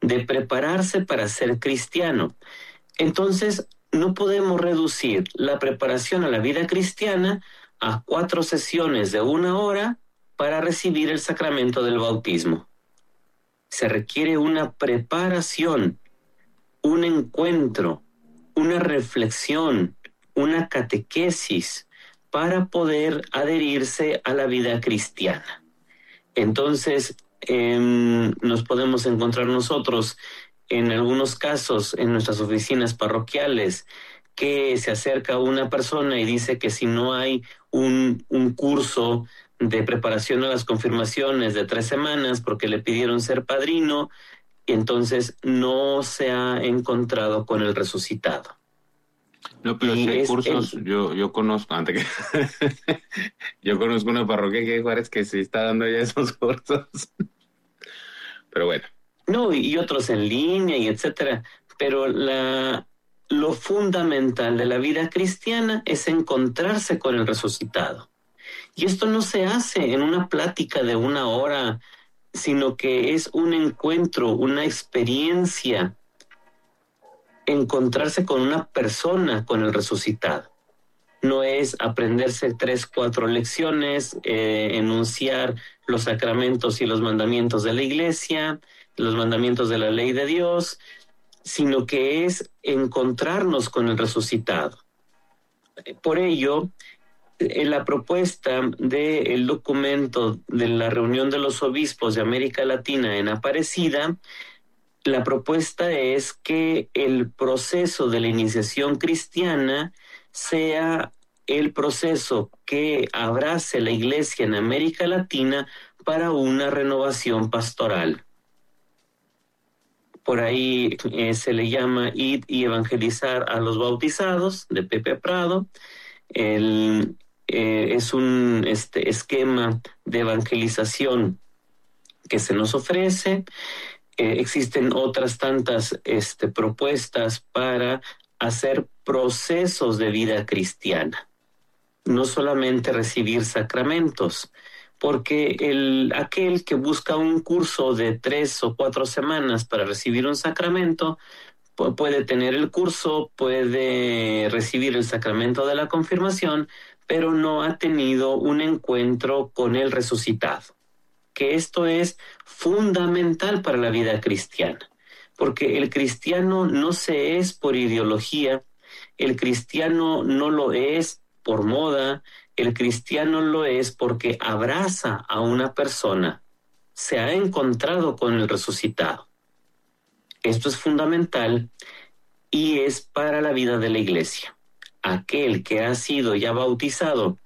de prepararse para ser cristiano. Entonces, no podemos reducir la preparación a la vida cristiana a 4 sesiones de 1 hora para recibir el sacramento del bautismo. Se requiere una preparación, un encuentro, una reflexión, una catequesis para poder adherirse a la vida cristiana. Entonces, nos podemos encontrar nosotros en algunos casos en nuestras oficinas parroquiales que se acerca una persona y dice que si no hay un curso de preparación a las confirmaciones de 3 semanas porque le pidieron ser padrino, entonces no se ha encontrado con el resucitado. No, pero si hay cursos, yo conozco, antes que yo conozco una parroquia que hay Juárez que sí está dando ya esos cursos. Pero bueno. No, y otros en línea y etcétera, pero lo fundamental de la vida cristiana es encontrarse con el resucitado. Y esto no se hace en una plática de 1 hora, sino que es un encuentro, una experiencia, encontrarse con una persona, con el resucitado. No es aprenderse 3, 4 lecciones, enunciar los sacramentos y los mandamientos de la Iglesia, los mandamientos de la ley de Dios, sino que es encontrarnos con el resucitado. Por ello, en la propuesta del documento de la reunión de los obispos de América Latina en Aparecida, la propuesta es que el proceso de la iniciación cristiana sea el proceso que abrace la Iglesia en América Latina para una renovación pastoral. Por ahí se le llama Ir y Evangelizar a los Bautizados, de Pepe Prado. Es un esquema de evangelización que se nos ofrece. Existen otras tantas propuestas para hacer procesos de vida cristiana, no solamente recibir sacramentos, porque aquel que busca un curso de 3 o 4 semanas para recibir un sacramento, puede tener el curso, puede recibir el sacramento de la confirmación, pero no ha tenido un encuentro con el resucitado, que esto es fundamental para la vida cristiana, porque el cristiano no se es por ideología, el cristiano no lo es por moda, el cristiano lo es porque abraza a una persona, se ha encontrado con el resucitado. Esto es fundamental y es para la vida de la Iglesia. Aquel que ha sido ya bautizado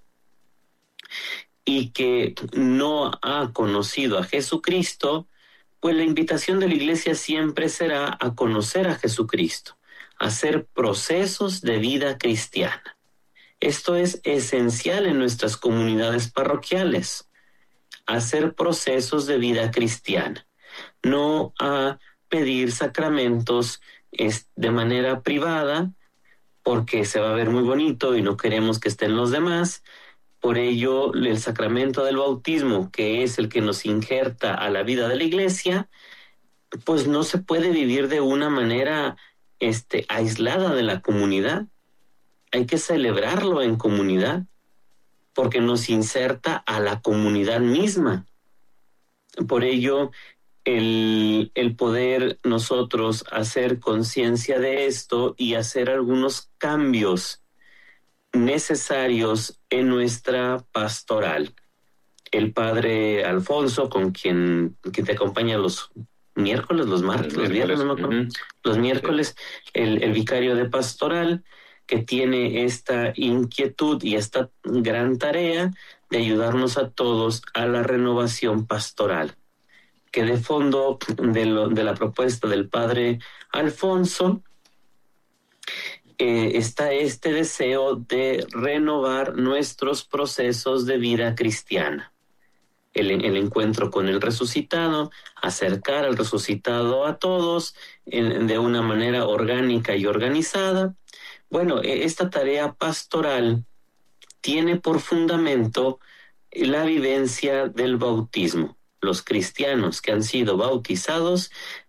y que no ha conocido a Jesucristo, pues la invitación de la Iglesia siempre será a conocer a Jesucristo, a hacer procesos de vida cristiana. Esto es esencial en nuestras comunidades parroquiales, hacer procesos de vida cristiana, no a pedir sacramentos de manera privada, porque se va a ver muy bonito y no queremos que estén los demás. Por ello, el sacramento del bautismo, que es el que nos injerta a la vida de la Iglesia, pues no se puede vivir de una manera aislada de la comunidad. Hay que celebrarlo en comunidad, porque nos inserta a la comunidad misma. Por ello, el poder nosotros hacer conciencia de esto y hacer algunos cambios necesarios en nuestra pastoral. El padre Alfonso, con quien te acompaña los miércoles, los martes, los viernes, no me acuerdo, los miércoles, el vicario de pastoral, que tiene esta inquietud y esta gran tarea de ayudarnos a todos a la renovación pastoral, que de fondo de la propuesta del padre Alfonso está este deseo de renovar nuestros procesos de vida cristiana. El encuentro con el resucitado, acercar al resucitado a todos de una manera orgánica y organizada. Bueno, esta tarea pastoral tiene por fundamento la vivencia del bautismo. Los cristianos que han sido bautizados